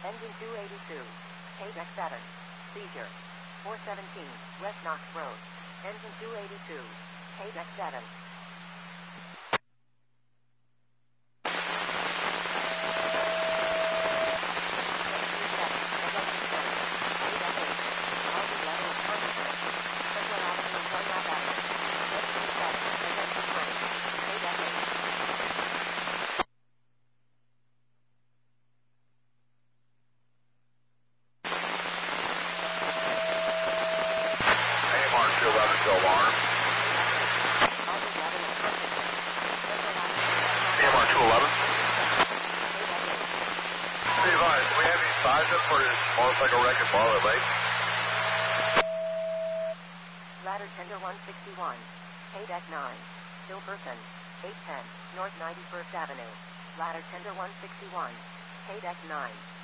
Engine 282. K-Deck 7. Seizure. 417, West Knox Road. Engine 282. K-Deck 7. For his motorcycle wreck at Barley Lake. Ladder Tender 161, K-Deck 9, Silverton, 810, North 91st Avenue. Ladder Tender 161, K-Deck 9.